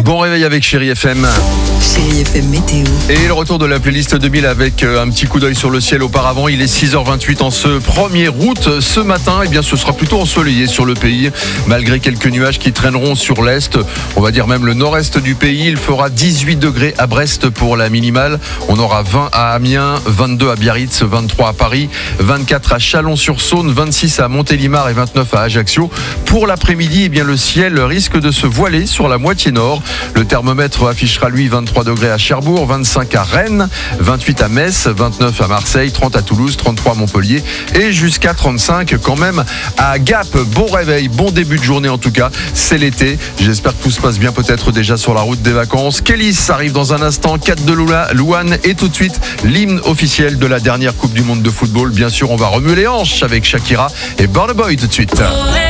Bon réveil avec Chérie FM. Chérie FM météo. Et le retour de la playlist 2000 avec un petit coup d'œil sur le ciel auparavant. Il est 6h28 en ce 1er août. Ce matin, eh bien, ce sera plutôt ensoleillé sur le pays, malgré quelques nuages qui traîneront sur l'est. On va dire même le nord-est du pays. Il fera 18 degrés à Brest pour la minimale. On aura 20 à Amiens, 22 à Biarritz, 23 à Paris, 24 à Chalon-sur-Saône, 26 à Montélimar et 29 à Ajaccio. Pour l'après-midi, eh bien, le ciel risque de se voiler sur la moitié nord. Le thermomètre affichera lui 23 degrés à Cherbourg, 25 à Rennes, 28 à Metz, 29 à Marseille, 30 à Toulouse, 33 à Montpellier et jusqu'à 35 quand même à Gap. Bon réveil, bon début de journée en tout cas, c'est l'été. J'espère que tout se passe bien, peut-être déjà sur la route des vacances. Kélis arrive dans un instant, 4 de Louane et tout de suite l'hymne officiel de la dernière Coupe du Monde de football. Bien sûr, on va remuer les hanches avec Shakira et Burna Boy tout de suite.